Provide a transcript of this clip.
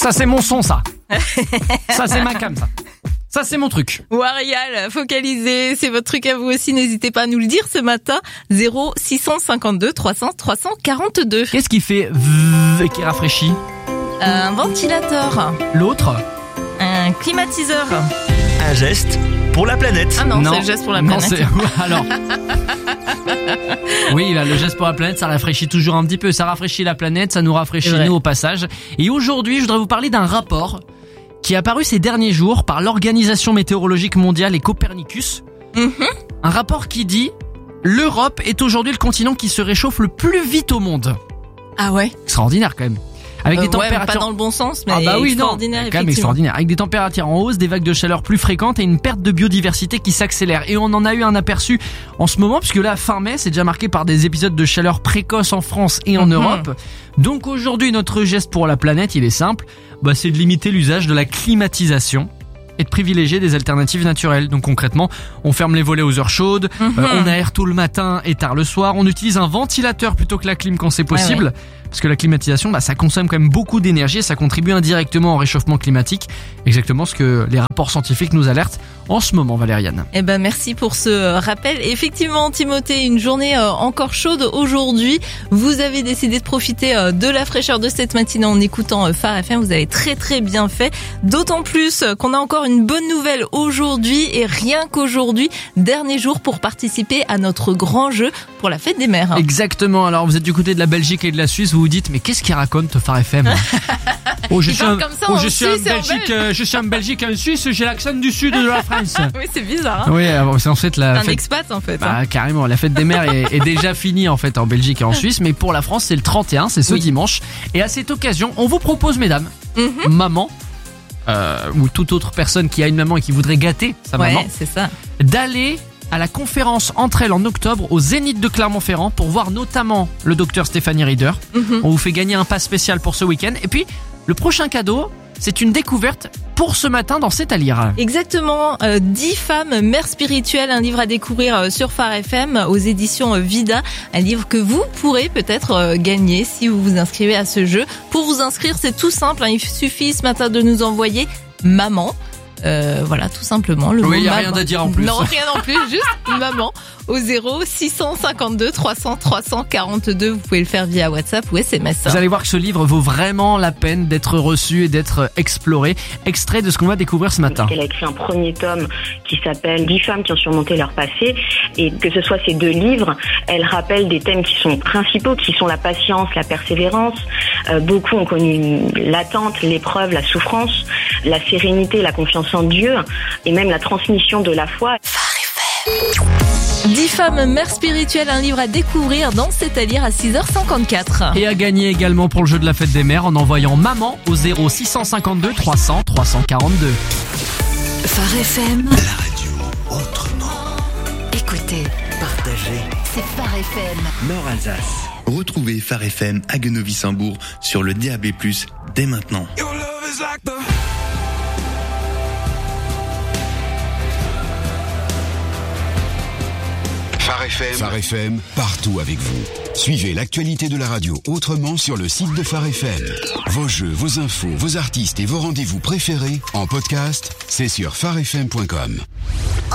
Ça c'est mon son, ça. Ça c'est ma cam, ça. Ça c'est mon truc. Warial, focalisé, c'est votre truc à vous aussi, n'hésitez pas à nous le dire ce matin. 0652 300 342. Qu'est-ce qui fait et qui rafraîchit? Un ventilateur. L'autre? Un climatiseur. Un geste pour la planète. Ah non, c'est le geste pour la non, planète. Alors. Oui, là, le geste pour la planète, ça rafraîchit toujours un petit peu. Ça rafraîchit la planète, ça nous rafraîchit nous au passage. Et aujourd'hui, je voudrais vous parler d'un rapport qui est apparu ces derniers jours par l'Organisation météorologique mondiale et Copernicus. Un rapport qui dit « L'Europe est aujourd'hui le continent qui se réchauffe le plus vite au monde ». Ah ouais. Extraordinaire quand même. Avec des températures... pas dans le bon sens, mais extraordinaire, quand même extraordinaire. Avec des températures en hausse, des vagues de chaleur plus fréquentes et une perte de biodiversité qui s'accélère. Et on en a eu un aperçu en ce moment, puisque là, fin mai, c'est déjà marqué par des épisodes de chaleur précoce en France et en Europe. Donc aujourd'hui, notre geste pour la planète, il est simple. C'est de limiter l'usage de la climatisation et de privilégier des alternatives naturelles. Donc concrètement, on ferme les volets aux heures chaudes, on aère tôt le matin et tard le soir, on utilise un ventilateur plutôt que la clim quand c'est possible. Parce que la climatisation, ça consomme quand même beaucoup d'énergie et ça contribue indirectement au réchauffement climatique. Exactement ce que les rapports scientifiques nous alertent en ce moment, Valériane. Merci pour ce rappel. Effectivement, Timothée, une journée encore chaude aujourd'hui. Vous avez décidé de profiter de la fraîcheur de cette matinée en écoutant Phare FM. Vous avez très très bien fait. D'autant plus qu'on a encore une bonne nouvelle aujourd'hui et rien qu'aujourd'hui, dernier jour pour participer à notre grand jeu pour la fête des mères. Exactement. Alors vous êtes du côté de la Belgique et de la Suisse, vous vous dites mais qu'est-ce qu'il raconte Phare FM? Je suis en Belgique et en Suisse, j'ai l'accent du sud de la France. Oui, c'est bizarre. Oui, c'est en fait la un fête... expat en fait. Carrément, la fête des mères est déjà finie en fait en Belgique et en Suisse, mais pour la France c'est le 31, c'est ce dimanche. Et à cette occasion, on vous propose, mesdames, maman, ou toute autre personne qui a une maman et qui voudrait gâter sa maman, c'est ça, d'aller à la conférence Entre elles en octobre au Zénith de Clermont-Ferrand pour voir notamment le docteur Stéphanie Rieder. On vous fait gagner un pass spécial pour ce week-end. Et puis, le prochain cadeau, c'est une découverte pour ce matin dans C'est à lire. Exactement, 10 femmes mères spirituelles, un livre à découvrir sur Phare FM aux éditions Vida, un livre que vous pourrez peut-être gagner si vous vous inscrivez à ce jeu. Pour vous inscrire, c'est tout simple, il suffit ce matin de nous envoyer maman. Voilà, tout simplement. Le mot il n'y a maman. rien à dire en plus. Non, rien en plus, juste maman. Au 0652 300 342. Vous pouvez le faire via WhatsApp ou SMS. Vous allez voir que ce livre vaut vraiment la peine d'être reçu et d'être exploré. Extrait de ce qu'on va découvrir ce matin. Elle a écrit un premier tome qui s'appelle 10 femmes qui ont surmonté leur passé. Et que ce soit ces 2 livres, elle rappelle des thèmes qui sont principaux, qui sont la patience, la persévérance. Beaucoup ont connu l'attente, l'épreuve, la souffrance, la sérénité, la confiance en Dieu et même la transmission de la foi. 10 femmes mères spirituelles, un livre à découvrir dans C'est à lire à 6h54. Et à gagner également pour le jeu de la fête des mères en envoyant maman au 0652 300 342. Phare FM, La radio autrement. écoutez, Partagez. c'est Phare FM. Nord-Alsace. Retrouvez Phare FM à Gueneuville-Saint-Bourg sur le DAB+, dès maintenant. Phare FM, partout avec vous. Suivez l'actualité de la radio autrement sur le site de Phare FM. Vos jeux, vos infos, vos artistes et vos rendez-vous préférés en podcast, c'est sur pharefm.com.